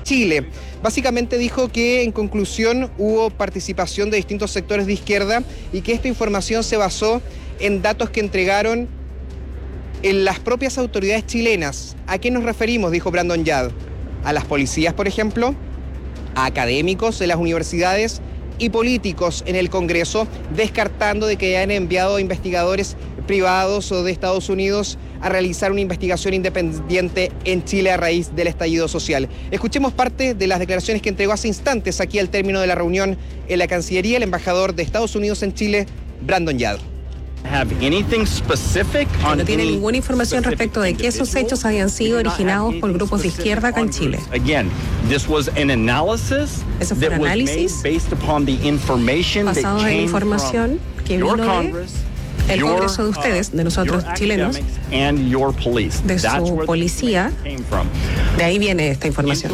Chile. Básicamente dijo que en conclusión hubo participación de distintos sectores de izquierda y que esta información se basó en datos que entregaron en las propias autoridades chilenas. ¿A qué nos referimos?, dijo Brandon Yad. ¿A las policías, por ejemplo? ¿A académicos de las universidades y políticos en el Congreso, descartando de que hayan enviado investigadores privados o de Estados Unidos a realizar una investigación independiente en Chile a raíz del estallido social? Escuchemos parte de las declaraciones que entregó hace instantes aquí al término de la reunión en la Cancillería el embajador de Estados Unidos en Chile, Brandon Yad. No tiene ninguna información respecto de que esos hechos habían sido originados por grupos de izquierda acá en Chile. Ese fue un análisis basado en información que vino del Congreso de ustedes, de nosotros chilenos, de su policía. De ahí viene esta información.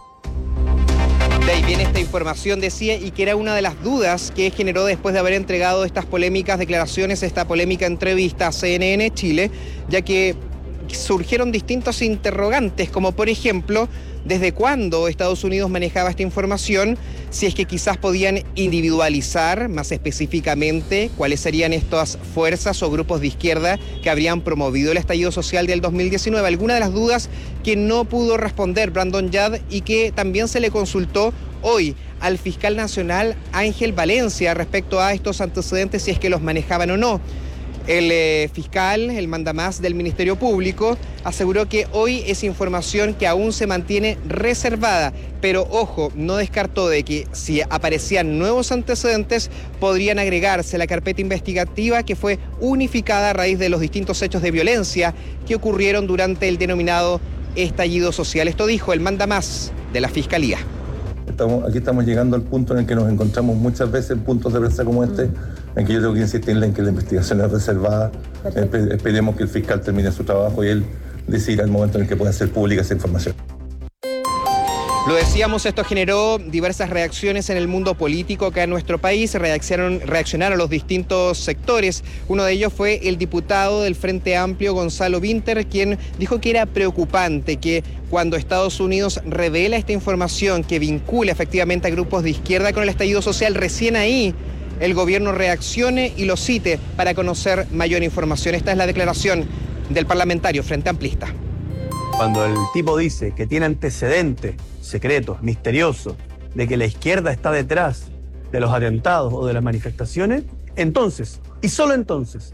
De ahí viene esta información, decía, y que era una de las dudas que generó después de haber entregado estas polémicas declaraciones, esta polémica entrevista a CNN Chile, ya que surgieron distintos interrogantes, como por ejemplo, ¿desde cuándo Estados Unidos manejaba esta información? Si es que quizás podían individualizar más específicamente cuáles serían estas fuerzas o grupos de izquierda que habrían promovido el estallido social del 2019. Algunas de las dudas que no pudo responder Brandon Yad y que también se le consultó hoy al fiscal nacional Ángel Valencia respecto a estos antecedentes, si es que los manejaban o no. El fiscal, el mandamás del Ministerio Público, aseguró que hoy es información que aún se mantiene reservada, pero ojo, no descartó de que si aparecían nuevos antecedentes podrían agregarse a la carpeta investigativa que fue unificada a raíz de los distintos hechos de violencia que ocurrieron durante el denominado estallido social. Esto dijo el mandamás de la Fiscalía. Aquí estamos llegando al punto en el que nos encontramos muchas veces en puntos de prensa como este, en que yo tengo que insistirle en que la investigación es reservada. Esperemos que el fiscal termine su trabajo y él decidirá el momento en el que pueda hacer pública esa información. Lo decíamos, esto generó diversas reacciones en el mundo político acá en nuestro país, reaccionaron los distintos sectores. Uno de ellos fue el diputado del Frente Amplio, Gonzalo Vinter, quien dijo que era preocupante que cuando Estados Unidos revela esta información que vincula efectivamente a grupos de izquierda con el estallido social, recién ahí el gobierno reaccione y lo cite para conocer mayor información. Esta es la declaración del parlamentario Frente Amplista. Cuando el tipo dice que tiene antecedentes secretos, misteriosos, de que la izquierda está detrás de los atentados o de las manifestaciones, entonces, y solo entonces,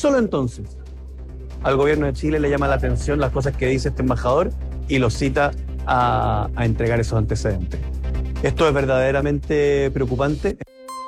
al gobierno de Chile le llama la atención las cosas que dice este embajador y lo cita a entregar esos antecedentes. Esto es verdaderamente preocupante.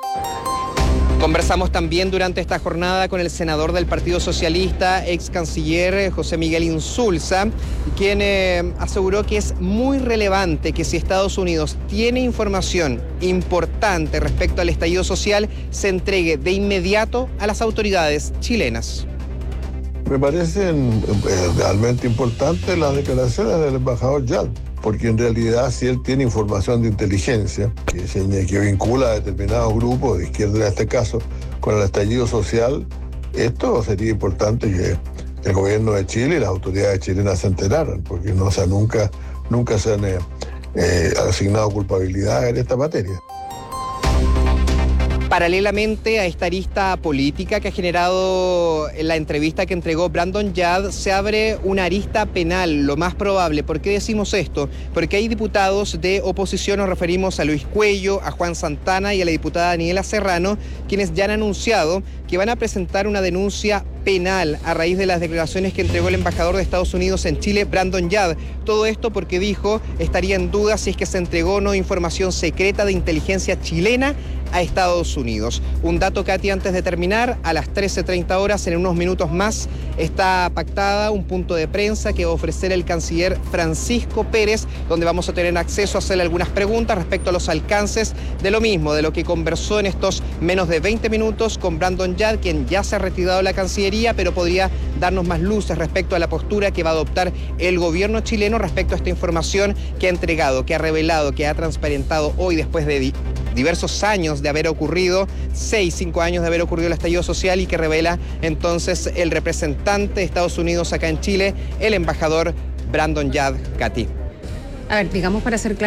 Conversamos también durante esta jornada con el senador del Partido Socialista, ex canciller José Miguel Insulza, quien aseguró que es muy relevante que si Estados Unidos tiene información importante respecto al estallido social, se entregue de inmediato a las autoridades chilenas. Me parecen realmente importantes las declaraciones del embajador Yad, porque en realidad si él tiene información de inteligencia que vincula a determinados grupos, de izquierda en este caso, con el estallido social, esto sería importante que el gobierno de Chile y las autoridades chilenas se enteraran, porque nunca se han asignado culpabilidad en esta materia. Paralelamente a esta arista política que ha generado la entrevista que entregó Brandon Yad, se abre una arista penal, lo más probable. ¿Por qué decimos esto? Porque hay diputados de oposición, nos referimos a Luis Cuello, a Juan Santana y a la diputada Daniela Serrano, quienes ya han anunciado que van a presentar una denuncia penal a raíz de las declaraciones que entregó el embajador de Estados Unidos en Chile, Brandon Yad. Todo esto porque dijo estaría en duda si es que se entregó o no información secreta de inteligencia chilena a Estados Unidos. Un dato, Katy, antes de terminar, a las 13:30 horas, en unos minutos más, está pactada un punto de prensa que va a ofrecer el canciller Francisco Pérez, donde vamos a tener acceso a hacerle algunas preguntas respecto a los alcances de lo mismo, de lo que conversó en estos menos de 20 minutos con Brandon Yad, quien ya se ha retirado de la Cancillería, pero podría darnos más luces respecto a la postura que va a adoptar el gobierno chileno respecto a esta información que ha entregado, que ha revelado, que ha transparentado hoy después de diversos años de haber ocurrido, 5 años de haber ocurrido el estallido social, y que revela entonces el representante de Estados Unidos acá en Chile, el embajador Brandon Yad, Katy. A ver, digamos para ser claro.